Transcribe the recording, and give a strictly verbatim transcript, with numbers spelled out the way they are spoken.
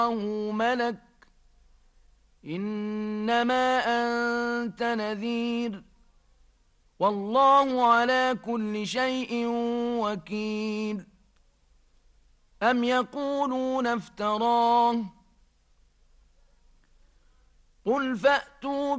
ملك إنما أنت نذير والله على كل شيء وكيل. أم يقولون افتراه قل فأتوا